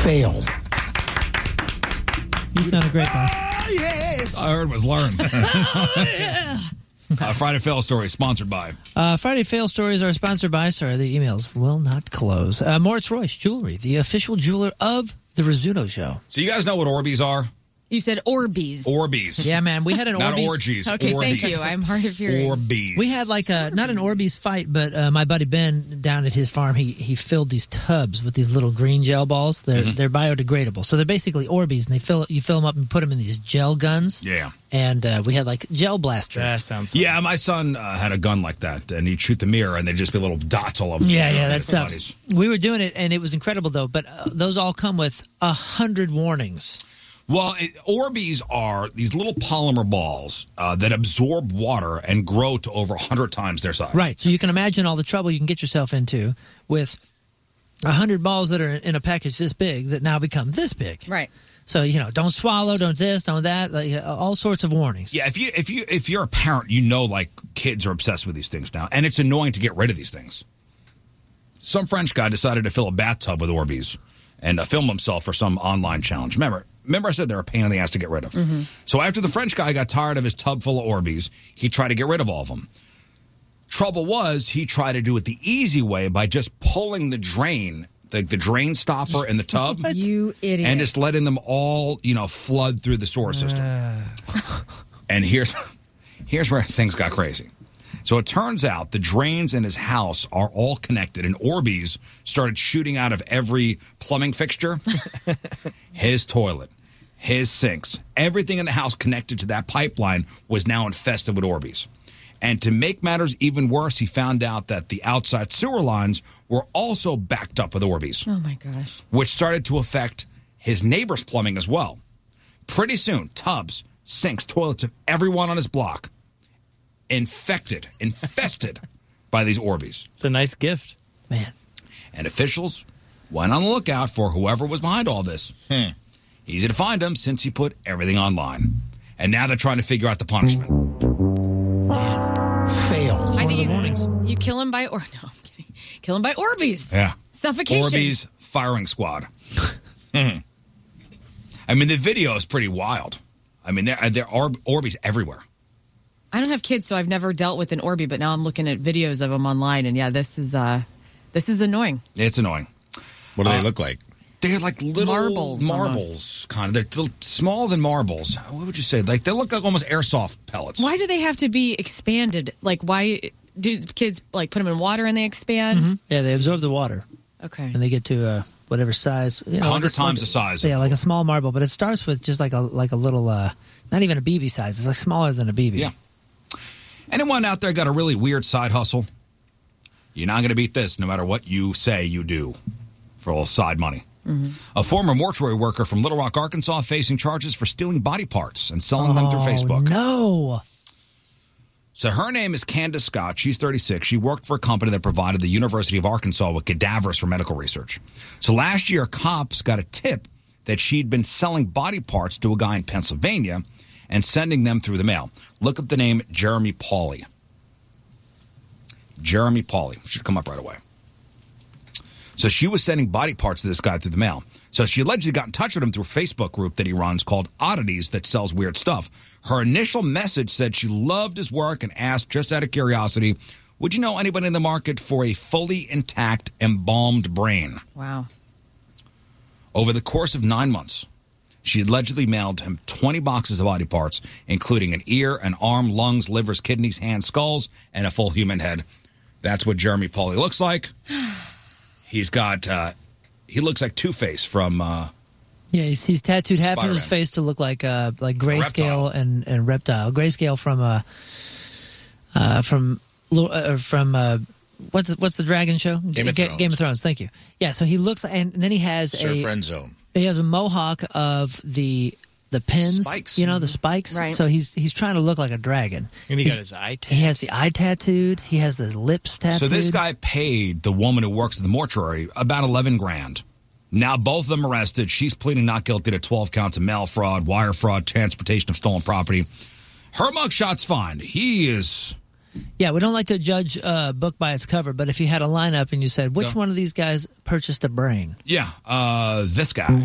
Fail. You've done a great job. Yes. I heard was learn. Friday Fail Story, sponsored by. Friday Fail Stories are sponsored by, sorry, the emails will not close. Moritz Royce Jewelry, the official jeweler of The Rizzuto Show. So you guys know what Orbeez are? You said Orbeez. Orbeez. Yeah, man, we had an Not Orbeez. orgies. Okay, Orbeez. thank you. I'm hard of hearing. Orbeez. We had like not an Orbeez fight, but my buddy Ben down at his farm, he filled these tubs with these little green gel balls. They're biodegradable, so they're basically Orbeez, and you fill them up and put them in these gel guns. Yeah. And we had like gel blaster. That sounds. Yeah, my son had a gun like that, and he'd shoot the mirror, and there'd just be little dots all over. Yeah, that sucks. We were doing it, and it was incredible though. But those all come with 100 warnings. Well, Orbeez are these little polymer balls that absorb water and grow to over 100 times their size. Right. So you can imagine all the trouble you can get yourself into with 100 balls that are in a package this big that now become this big. Right. So, don't swallow, don't this, don't that, like, all sorts of warnings. Yeah, if you're a parent, like kids are obsessed with these things now, and it's annoying to get rid of these things. Some French guy decided to fill a bathtub with Orbeez and film himself for some online challenge. Remember I said they're a pain in the ass to get rid of. Mm-hmm. So after the French guy got tired of his tub full of Orbeez, he tried to get rid of all of them. Trouble was, he tried to do it the easy way by just pulling the drain, the drain stopper in the tub. You idiot. And just letting them all, flood through the sewer system. And here's where things got crazy. So it turns out the drains in his house are all connected, and Orbeez started shooting out of every plumbing fixture. His toilet, his sinks, everything in the house connected to that pipeline was now infested with Orbeez. And to make matters even worse, he found out that the outside sewer lines were also backed up with Orbeez. Oh, my gosh. Which started to affect his neighbor's plumbing as well. Pretty soon, tubs, sinks, toilets of everyone on his block infested by these Orbeez. It's a nice gift. Man. And officials went on the lookout for whoever was behind all this. Easy to find him since he put everything online. And now they're trying to figure out the punishment. Fail. I think you kill him by no, I'm kidding. Kill him by Orbeez. Yeah. Suffocation. Orbeez firing squad. I mean, the video is pretty wild. I mean, there are Orbeez everywhere. I don't have kids, so I've never dealt with an Orbeez, but now I'm looking at videos of them online, and yeah, this is annoying. It's annoying. What do they look like? They're like little marbles kind of. They're smaller than marbles. What would you say? Like they look like almost airsoft pellets. Why do they have to be expanded? Like, why do kids put them in water and they expand? Mm-hmm. Yeah, they absorb the water. Okay. And they get to whatever size. 100 times the size. Yeah, like a small marble, but it starts with just like a little, not even a BB size. It's like smaller than a BB. Yeah. Anyone out there got a really weird side hustle? You're not going to beat this no matter what you say you do for a little side money. Mm-hmm. A former mortuary worker from Little Rock, Arkansas, facing charges for stealing body parts and selling them through Facebook. No. So her name is Candace Scott. She's 36. She worked for a company that provided the University of Arkansas with cadavers for medical research. So last year, cops got a tip that she'd been selling body parts to a guy in Pennsylvania and sending them through the mail. Look up the name Jeremy Pauley. Jeremy Pauley. Should come up right away. So she was sending body parts to this guy through the mail. So she allegedly got in touch with him through a Facebook group that he runs called Oddities that sells weird stuff. Her initial message said she loved his work and asked, just out of curiosity, would you know anybody in the market for a fully intact embalmed brain? Wow. Over the course of 9 months, she allegedly mailed him 20 boxes of body parts, including an ear, an arm, lungs, livers, kidneys, hands, skulls, and a full human head. That's what Jeremy Pauley looks like. He's got, he looks like Two-Face from... yeah, he's tattooed half of his face to look like Grayscale and Reptile. Grayscale from what's the dragon show? Game of Thrones. Thank you. Yeah, so he looks, and then he has Sir Friendzone. He has a mohawk of the pins, spikes. The spikes. Right. So he's trying to look like a dragon. And he got his eye tattooed. He has the eye tattooed. He has the lips tattooed. So this guy paid the woman who works at the mortuary about $11,000. Now both of them arrested. She's pleading not guilty to 12 counts of mail fraud, wire fraud, transportation of stolen property. Her mugshot's fine. He is Yeah, we don't like to judge a book by its cover, but if you had a lineup and you said, which one of these guys purchased a brain? Yeah, this guy.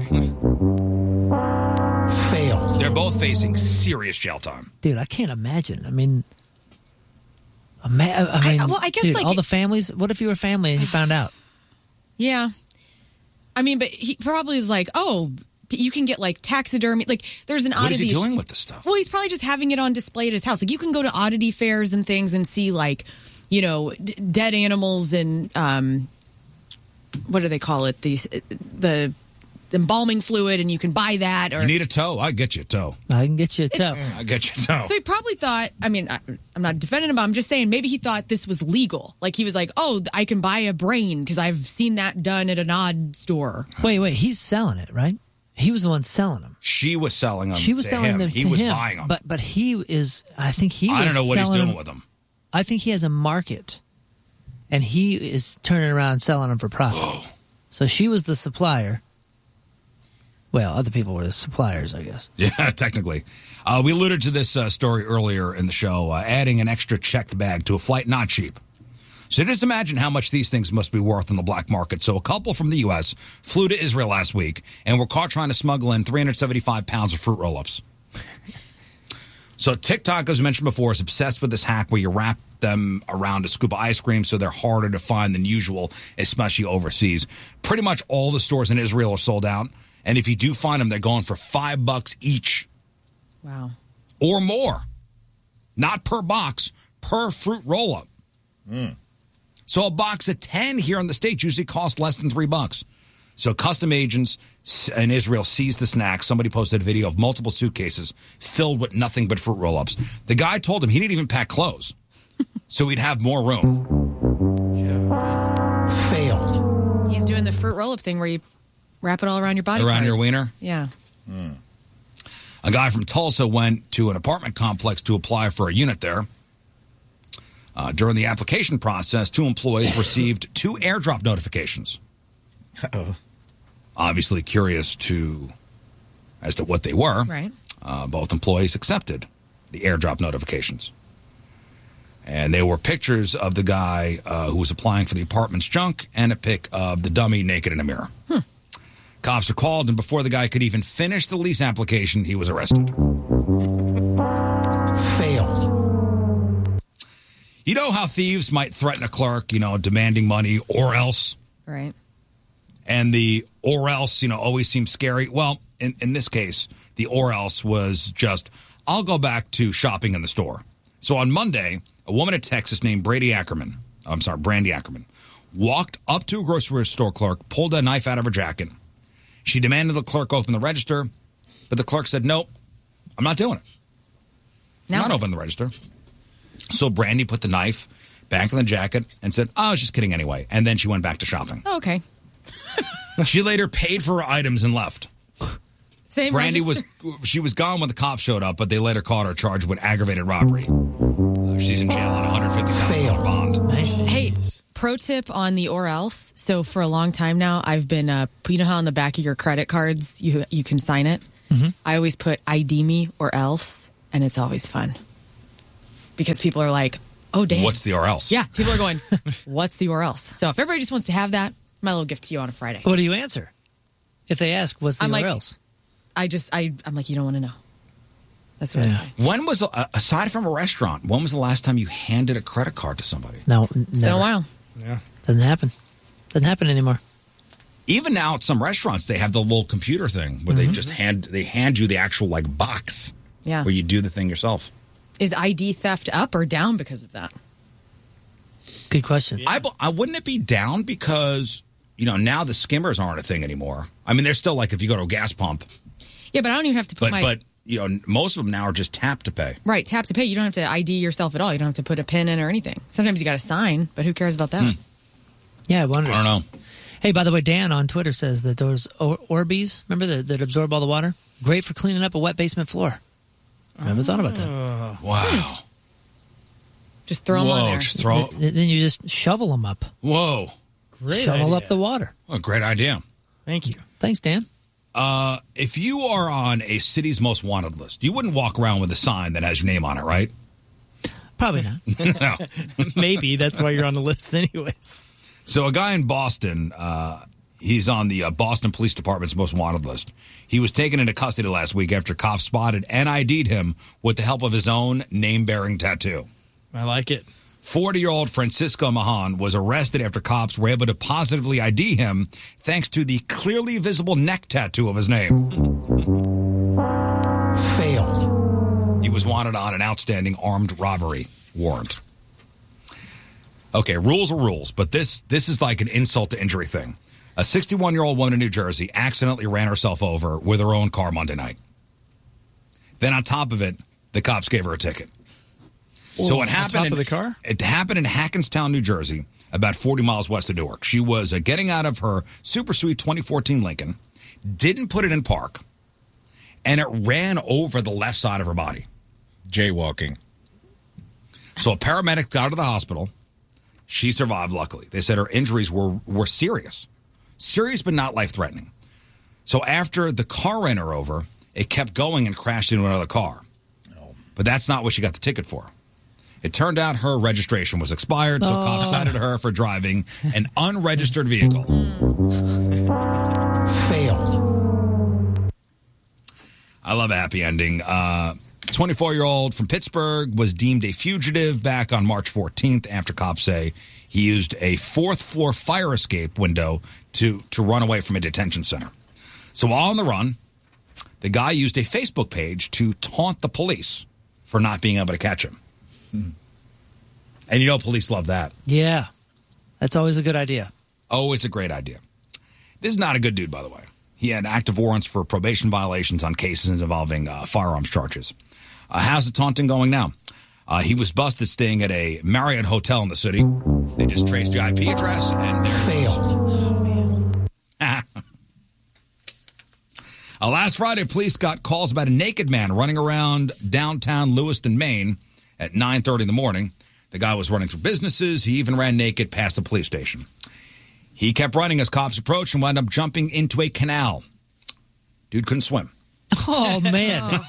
Failed. They're both facing serious jail time. Dude, I can't imagine. I mean, I guess, dude, like, all the families. What if you were a family and you found out? Yeah. I mean, but he probably is like, oh, you can get like taxidermy. Like, there's an What is oddity. he doing with this stuff? Well, he's probably just having it on display at his house. Like, you can go to oddity fairs and things and see, like, you know, dead animals and what do they call it? The embalming fluid, and you can buy that. Or You need a toe? I get you a toe. I can get you a toe. I get you a toe. so he probably thought. I mean, I'm not defending him, but I'm just saying maybe he thought this was legal. Like, he was like, oh, I can buy a brain because I've seen that done at an odd store. Wait, he's selling it, right? He was the one selling them. She was selling them. She was to selling him. them He to was him. buying them. But he is. I think he. I don't know what he's selling doing them. with them. I think he has a market, and he is turning around and selling them for profit. Whoa. So she was the supplier. Well, other people were the suppliers, I guess. Yeah, technically. We alluded to this story earlier in the show, adding an extra checked bag to a flight not cheap. So just imagine how much these things must be worth in the black market. So a couple from the U.S. flew to Israel last week and were caught trying to smuggle in 375 pounds of fruit roll-ups. So TikTok, as mentioned before, is obsessed with this hack where you wrap them around a scoop of ice cream so they're harder to find than usual, especially overseas. Pretty much all the stores in Israel are sold out. And if you do find them, they're going for $5 each. Wow. Or more. Not per box, per fruit roll-up. So a box of 10 here in the States usually costs less than $3. So custom agents in Israel seized the snack. Somebody posted a video of multiple suitcases filled with nothing but fruit roll-ups. The guy told him he didn't even pack clothes. So he'd have more room. Failed. He's doing the fruit roll-up thing where you wrap it all around your body. Around parts. your wiener? Yeah. A guy from Tulsa went to an apartment complex to apply for a unit there. During the application process, 2 employees received 2 airdrop notifications. Uh-oh. Obviously curious as to what they were. Right. Both employees accepted the airdrop notifications. And they were pictures of the guy who was applying for the apartment's junk and a pic of the dummy naked in a mirror. Cops are called, and before the guy could even finish the lease application, he was arrested. Failed. You know how thieves might threaten a clerk, demanding money or else? Right. And the or else, always seems scary. Well, in this case, the or else was just, I'll go back to shopping in the store. So on Monday, a woman in Texas named Brandy Ackerman, walked up to a grocery store clerk, pulled a knife out of her jacket. She demanded the clerk open the register, but the clerk said, nope, I'm not doing it. Now Not open the register. So Brandy put the knife back in the jacket and said, I was just kidding anyway. And then she went back to shopping. Oh, okay. She later paid for her items and left. Same Brandy register. was gone when the cops showed up, but they later caught her charged with aggravated robbery. She's in jail on a $150,000 bond. Hey, pro tip on the or else. So for a long time now, I've been, you know how on the back of your credit cards, you can sign it? Mm-hmm. I always put ID me or else, and it's always fun. Because people are like, oh, damn. What's the or else? Yeah, people are going, what's the or else? So if everybody just wants to have that, my little gift to you on a Friday. What do you answer? If they ask, what's the I'm or like, else? I'm like, you don't want to know. That's what I Yeah. say. When was, aside from a restaurant, when was the last time you handed a credit card to somebody? No, It's been never. a while. Yeah. Doesn't happen. Doesn't happen anymore. Even now at some restaurants, they have the little computer thing where they just hand you the actual box Yeah. where you do the thing yourself. Is ID theft up or down because of that? Good question. I wouldn't it be down because now the skimmers aren't a thing anymore. I mean, they're still if you go to a gas pump, Yeah, but I don't even have to put but most of them now are just tap to pay. Right, tap to pay. You don't have to ID yourself at all. You don't have to put a pin in or anything. Sometimes you got to sign, but who cares about that? Yeah, I wonder. I don't know. Hey, by the way, Dan on Twitter says that those Orbeez, remember that absorb all the water? Great for cleaning up a wet basement floor. I never thought about that. Wow. Just throw them on there. Just throw. Then you just shovel them up. Whoa. Great shovel idea. up the water. What a great idea. Thank you. Thanks, Dan. If you are on a city's most wanted list, you wouldn't walk around with a sign that has your name on it, right? Probably not. No. Maybe that's why you're on the list, anyways. So a guy in Boston, he's on the Boston Police Department's most wanted list. He was taken into custody last week after cops spotted and ID'd him with the help of his own name-bearing tattoo. I like it. 40-year-old Francisco Mahan was arrested after cops were able to positively ID him thanks to the clearly visible neck tattoo of his name. Fail. He was wanted on an outstanding armed robbery warrant. Okay, rules are rules, but this is like an insult to injury thing. A 61-year-old woman in New Jersey accidentally ran herself over with her own car Monday night. Then on top of it, the cops gave her a ticket. So it happened on top of the car? It happened in Hackenstown, New Jersey, about 40 miles west of Newark. She was getting out of her super sweet 2014 Lincoln, didn't put it in park, and it ran over the left side of her body. Jaywalking. So a paramedic got her to the hospital. She survived, luckily. They said her injuries were serious. Serious, but not life-threatening. So after the car ran her over, it kept going and crashed into another car. But that's not what she got the ticket for. It turned out her registration was expired, so cops cited her for driving an unregistered vehicle. Fail. I love a happy ending. 24-year-old from Pittsburgh was deemed a fugitive back on March 14th after cops say he used a fourth-floor fire escape window to run away from a detention center. So while on the run, the guy used a Facebook page to taunt the police for not being able to catch him. And you know police love that. Yeah. That's always a good idea. Oh, it's a great idea. This is not a good dude, by the way. He had active warrants for probation violations on cases involving firearms charges. How's the taunting going now? He was busted staying at a Marriott hotel in the city. They just traced the IP address and there Fail. Last Friday, police got calls about a naked man running around downtown Lewiston, Maine at 9:30 in the morning. The guy was running through businesses. He even ran naked past the police station. He kept running as cops approached and wound up jumping into a canal. Dude couldn't swim. Oh, man.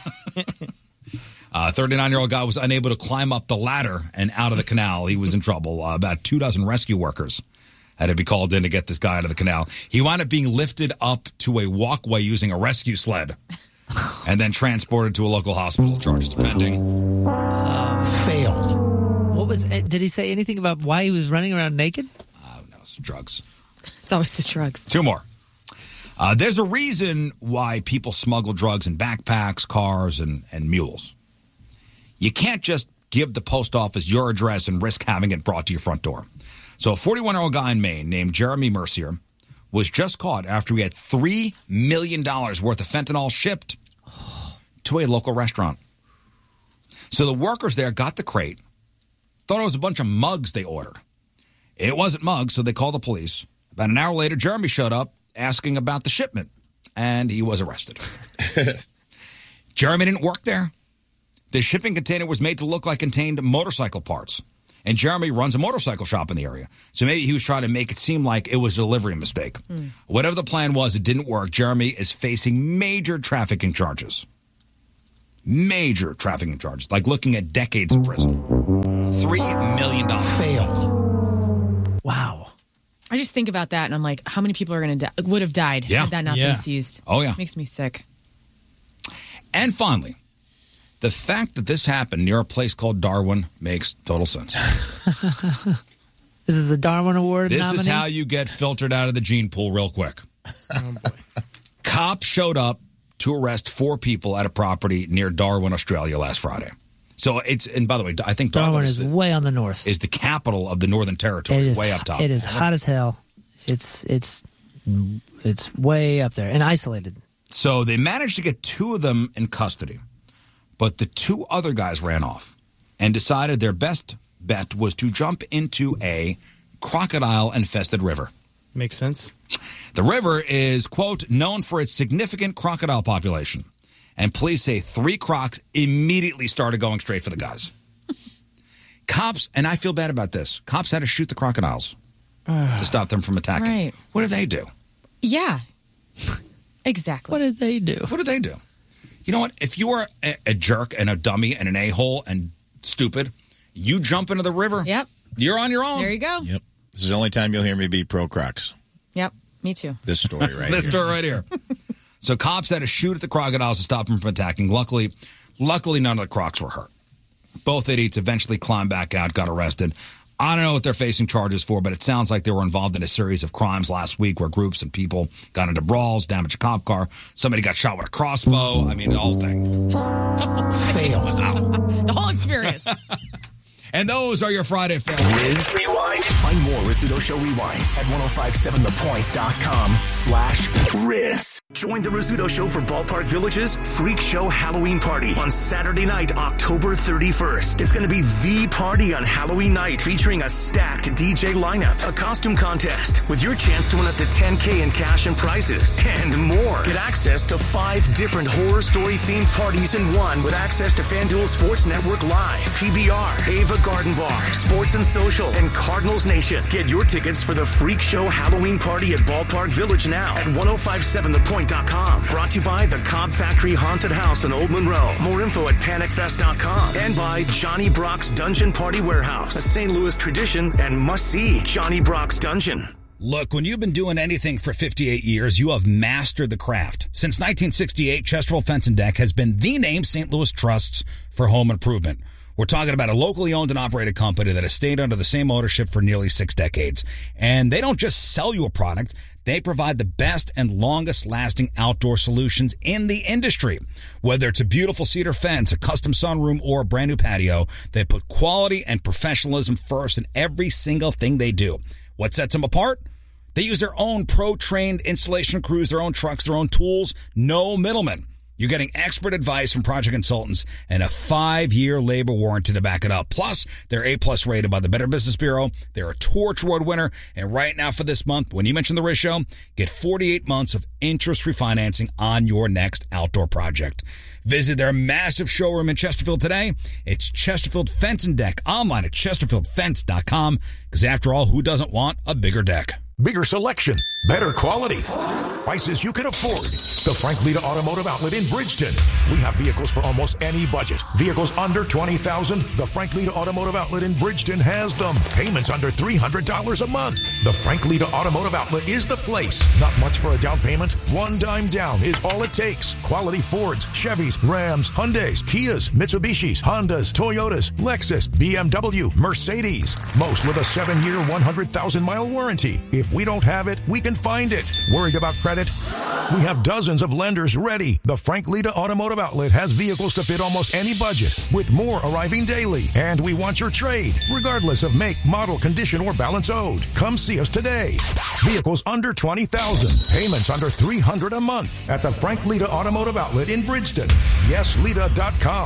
39-year-old guy was unable to climb up the ladder and out of the canal. He was in trouble. About 24 rescue workers had to be called in to get this guy out of the canal. He wound up being lifted up to a walkway using a rescue sled and then transported to a local hospital. Charges pending. Fail. What was? Did he say anything about why he was running around naked? No, it's drugs. It's always the drugs. Two more. There's a reason why people smuggle drugs in backpacks, cars, and mules. You can't just give the post office your address and risk having it brought to your front door. So a 41-year-old guy in Maine named Jeremy Mercier was just caught after he had $3 million worth of fentanyl shipped to a local restaurant. So the workers there got the crate, thought it was a bunch of mugs they ordered. It wasn't mugs, so they called the police. About an hour later, Jeremy showed up asking about the shipment, and he was arrested. Jeremy didn't work there. The shipping container was made to look like contained motorcycle parts. And Jeremy runs a motorcycle shop in the area. So maybe he was trying to make it seem like it was a delivery mistake. Whatever the plan was, it didn't work. Jeremy is facing major trafficking charges. Major trafficking charges. Like looking at decades in prison. $3 million. Fail. Wow. I just think about that and I'm like, how many people are going to would have died had that not been seized? Oh, yeah. Makes me sick. And finally, the fact that this happened near a place called Darwin makes total sense. This is a Darwin Award This nominee? is how you get filtered out of the gene pool real quick. Oh, boy. Cops showed up to arrest 4 people at a property near Darwin, Australia last Friday. So it's, and by the way, I think Darwin is way on the north. Is the capital of the Northern Territory, It is way up top. It is hot as hell. It's way up there and isolated. So they managed to get 2 of them in custody, but the 2 other guys ran off and decided their best bet was to jump into a crocodile-infested river. Makes sense. The river is, quote, known for its significant crocodile population. And police say 3 crocs immediately started going straight for the guys. Cops, and I feel bad about this, cops had to shoot the crocodiles to stop them from attacking. Right. What do they do? Yeah. Exactly. What did they do? What do they do? You know what? If you are a jerk and a dummy and an a-hole and stupid, you jump into the river. Yep. You're on your own. There you go. Yep. This is the only time you'll hear me be pro Crocs. Yep. Me too. This story right This here. story right here. So cops had to shoot at the crocodiles to stop them from attacking. Luckily, none of the crocs were hurt. Both idiots eventually climbed back out, got arrested. I don't know what they're facing charges for, but it sounds like they were involved in a series of crimes last week where groups and people got into brawls, damaged a cop car, somebody got shot with a crossbow. I mean, the whole thing. Fail. The whole experience. And those are your Friday fails. Riz Rewind. Find more Rizzuto Show Rewinds at 1057thepoint.com/Riz. Join the Rizzuto Show for Ballpark Village's Freak Show Halloween Party on Saturday night, October 31st. It's going to be the party on Halloween night, featuring a stacked DJ lineup, a costume contest with your chance to win up to $10K in cash and prizes, and more. Get access to 5 different horror story themed parties in one, with access to FanDuel Sports Network Live, PBR, Ava Garden Bar, Sports and Social, and Cardinals Nation. Get your tickets for the Freak Show Halloween Party at Ballpark Village now at 1057thepoint.com. Brought to you by the Cobb Factory Haunted House in Old Monroe. More info at panicfest.com. And by Johnny Brock's Dungeon Party Warehouse, a St. Louis tradition and must-see Johnny Brock's Dungeon. Look, when you've been doing anything for 58 years, you have mastered the craft. Since 1968, Chesterfield Fence and Deck has been the name St. Louis trusts for home improvement. We're talking about a locally owned and operated company that has stayed under the same ownership for nearly 6 decades. And they don't just sell you a product, they provide the best and longest lasting outdoor solutions in the industry. Whether it's a beautiful cedar fence, a custom sunroom, or a brand new patio, they put quality and professionalism first in every single thing they do. What sets them apart? They use their own pro-trained installation crews, their own trucks, their own tools, no middlemen. You're getting expert advice from project consultants and a 5-year labor warranty to back it up. Plus, they're A+ rated by the Better Business Bureau. They're a Torch Award winner. And right now for this month, when you mention the Riz Show, get 48 months of interest-free financing on your next outdoor project. Visit their massive showroom in Chesterfield today. It's Chesterfield Fence and Deck. Online at chesterfieldfence.com. Because after all, who doesn't want a bigger deck? Bigger selection, better quality, prices you can afford. The Frank Lita Automotive Outlet in Bridgeton. We have vehicles for almost any budget. Vehicles under $20,000. The Frank Lita Automotive Outlet in Bridgeton has them. Payments under $300 a month. The Frank Lita Automotive Outlet is the place. Not much for a down payment. $1 dime down is all it takes. Quality Fords, Chevys, Rams, Hyundais, Kias, Mitsubishis, Hondas, Toyotas, Lexus, BMW, Mercedes. Most with a 7-year, 100,000-mile warranty. If we don't have it, we can find it. Worried about credit? We have dozens of lenders ready. The Frank Lita Automotive Outlet has vehicles to fit almost any budget, with more arriving daily. And we want your trade, regardless of make, model, condition, or balance owed. Come see us today. Vehicles under $20,000. Payments under $300 a month at the Frank Lita Automotive Outlet in Bridgeton. YesLita.com.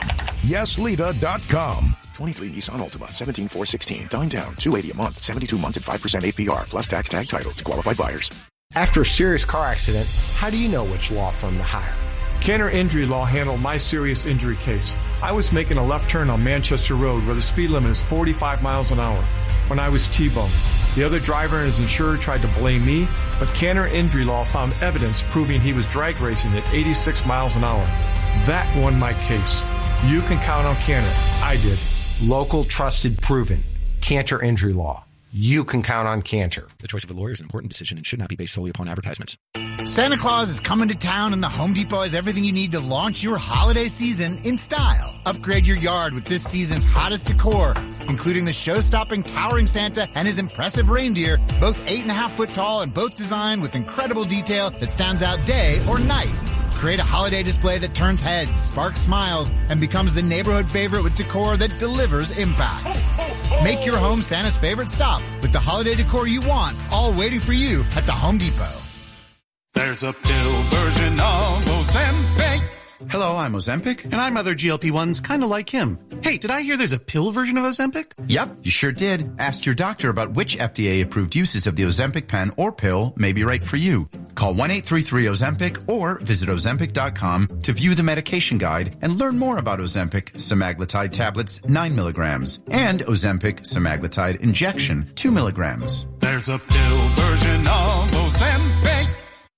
YesLita.com. 23 Nissan Altima, 17,416. Dine down, $280 a month, 72 months at 5% APR, plus tax tag title to qualified buyers. After a serious car accident, how do you know which law firm to hire? Cantor Injury Law handled my serious injury case. I was making a left turn on Manchester Road where the speed limit is 45 miles an hour when I was T-boned. The other driver and his insurer tried to blame me, but Cantor Injury Law found evidence proving he was drag racing at 86 miles an hour. That won my case. You can count on Cantor. I did. Local, trusted, proven. Cantor Injury Law. You can count on Cantor. The choice of a lawyer is an important decision and should not be based solely upon advertisements. Santa Claus is coming to town, and the Home Depot has everything you need to launch your holiday season in style. Upgrade your yard with this season's hottest decor, including the show-stopping towering Santa and his impressive reindeer, both 8.5 foot tall and both designed with incredible detail that stands out day or night. Create a holiday display that turns heads, sparks smiles, and becomes the neighborhood favorite with decor that delivers impact. Make your home Santa's favorite stop with the holiday decor you want, all waiting for you at the Home Depot. There's a pill version of Ozempic. Hello, I'm Ozempic. And I'm other GLP-1s kind of like him. Hey, did I hear there's a pill version of Ozempic? Yep, you sure did. Ask your doctor about which FDA-approved uses of the Ozempic pen or pill may be right for you. Call 1-833-OZEMPIC or visit Ozempic.com to view the medication guide and learn more about Ozempic semaglutide tablets 9 milligrams and Ozempic semaglutide injection 2 milligrams. There's a pill version of Ozempic.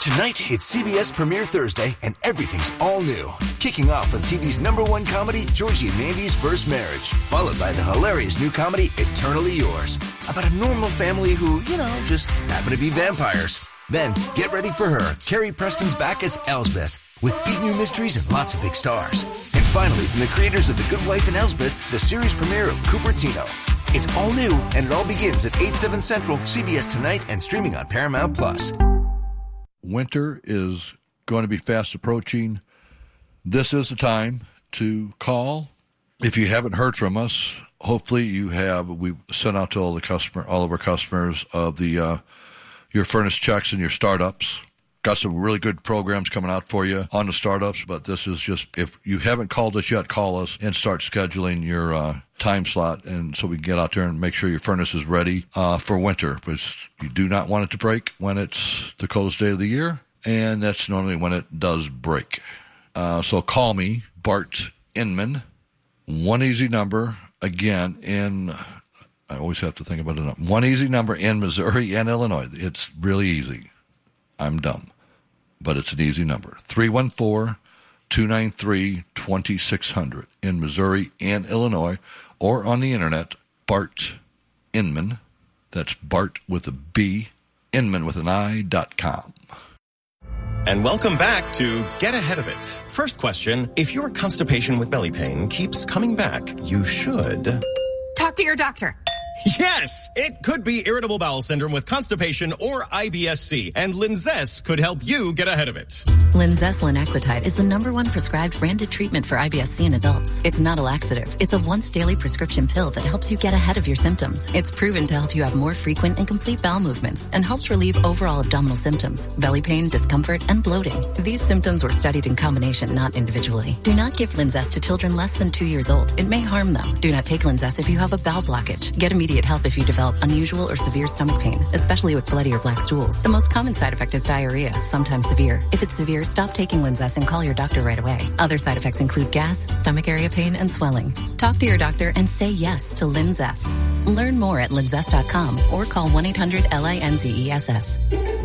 Tonight, it's CBS Premiere Thursday, and everything's all new. Kicking off with TV's #1 comedy, Georgie and Mandy's First Marriage, followed by the hilarious new comedy, Eternally Yours, about a normal family who, just happen to be vampires. Then, get ready for her. Carrie Preston's back as Elsbeth, with big new mysteries and lots of big stars. And finally, from the creators of The Good Wife and Elsbeth, the series premiere of Cupertino. It's all new, and it all begins at 8/7 Central, CBS Tonight, and streaming on Paramount+. Winter is going to be fast approaching. This is the time to call. If you haven't heard from us, hopefully you have. We've sent out to all of our customers of the your furnace checks and your startups. Got some really good programs coming out for you on the startups, but this is just, if you haven't called us yet, call us and start scheduling your time slot, and so we can get out there and make sure your furnace is ready for winter, because you do not want it to break when it's the coldest day of the year, and that's normally when it does break. So call me, Bart Inman. One easy number, again, I always have to think about it. One easy number in Missouri and Illinois. It's really easy. I'm dumb, but it's an easy number. 314-293-2600 in Missouri and Illinois, or on the internet, Bart Inman. That's Bart with a B, Inman with an I.com. And welcome back to Get Ahead of It. First question, if your constipation with belly pain keeps coming back, you should talk to your doctor. Yes, it could be irritable bowel syndrome with constipation or IBS-C, and Linzess could help you get ahead of it. Linzess linaclotide is the #1 prescribed branded treatment for IBS-C in adults. It's not a laxative. It's a once-daily prescription pill that helps you get ahead of your symptoms. It's proven to help you have more frequent and complete bowel movements and helps relieve overall abdominal symptoms, belly pain, discomfort, and bloating. These symptoms were studied in combination, not individually. Do not give Linzess to children less than 2 years old. It may harm them. Do not take Linzess if you have a bowel blockage. Get immediate help if you develop unusual or severe stomach pain, especially with bloody or black stools. The most common side effect is diarrhea, sometimes severe. If it's severe, stop taking Linzess and call your doctor right away. Other side effects include gas, stomach area pain, and swelling. Talk to your doctor and say yes to Linzess. Learn more at linzess.com or call 1-800-LINZESS.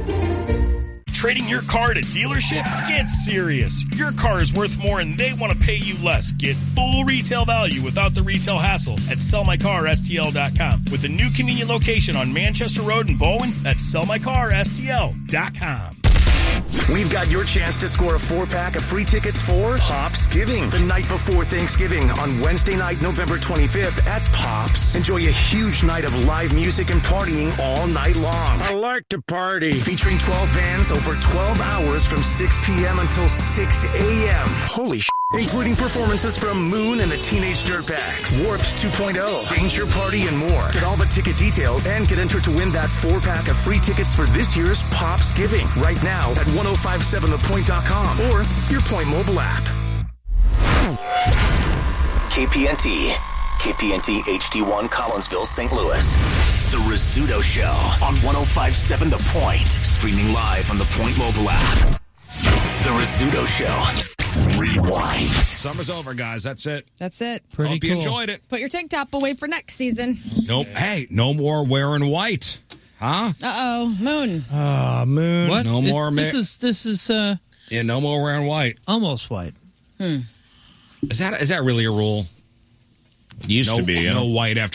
Trading your car at a dealership? Get serious. Your car is worth more and they want to pay you less. Get full retail value without the retail hassle at sellmycarstl.com. With a new convenient location on Manchester Road in Bowen, that's sellmycarstl.com. We've got your chance to score a 4-pack of free tickets for Pops Giving, the night before Thanksgiving on Wednesday night, November 25th at Pops. Enjoy a huge night of live music and partying all night long. I like to party. Featuring 12 bands over 12 hours from 6 p.m. until 6 a.m. Holy shit. Including performances from Moon and the Teenage Dirtbags, Warped 2.0, Danger Party, and more. Get all the ticket details and get entered to win that 4-pack of free tickets for this year's Pops Giving right now at 1057thepoint.com or your Point mobile app. KPNT HD1 Collinsville, St. Louis. The Rizzuto Show on 1057 The Point. Streaming live on the Point mobile app. The Rizzuto Show. Rewind. Summer's over, guys. That's it. That's it. Hope you enjoyed it. Put your tank top away for next season. Nope. Hey, no more wearing white. Huh? Uh-oh. Moon. Moon. What? No more. This is yeah, no more wearing white. Almost white. Is that really a rule? Used to be. No white after